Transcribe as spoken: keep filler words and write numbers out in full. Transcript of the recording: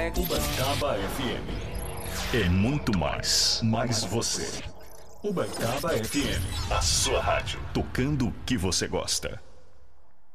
moleque. Uberaba F M. É muito mais, mais você. Uberaba F M, a sua rádio, tocando o que você gosta.